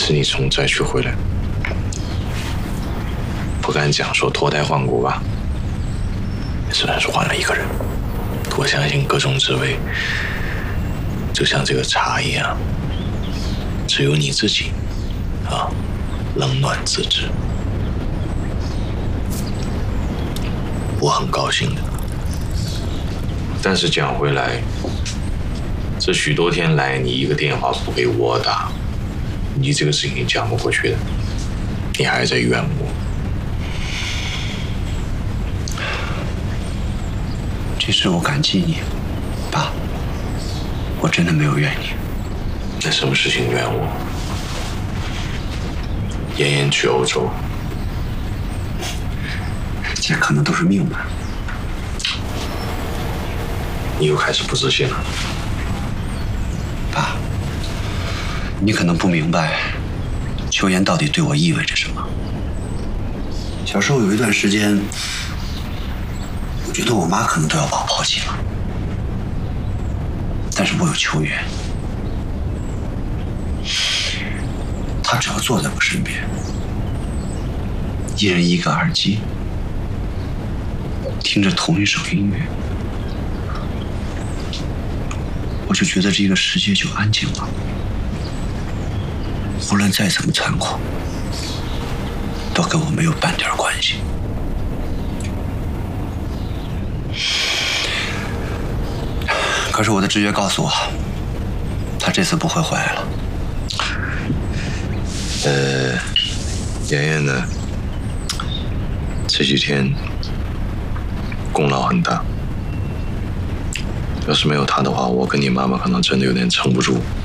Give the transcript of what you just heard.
次你从灾区回来，不敢讲说脱胎换骨吧，虽然是换了一个人，我相信各种滋味，就像这个茶一样，只有你自己冷暖自知。我很高兴的，但是讲回来，这许多天来你一个电话不给我打，你这个事情讲不过去的，你还在怨我。 这事我感激你，爸，我真的没有怨你。 那什么事情怨我？妍妍去欧洲， 这可能都是命吧。 你又开始不自信了。 爸，你可能不明白秋妍到底对我意味着什么。小时候有一段时间，我觉得我妈可能都要把我抛弃了，但是我有秋妍，她只要坐在我身边，一人一个耳机，听着同一首音乐，我就觉得这个世界就安静了。无论再怎么残酷，都跟我没有半点关系。可是我的直觉告诉我，他这次不会回来了。 妍妍呢？这几天功劳很大，要是没有她的话，我跟你妈妈可能真的有点撑不住。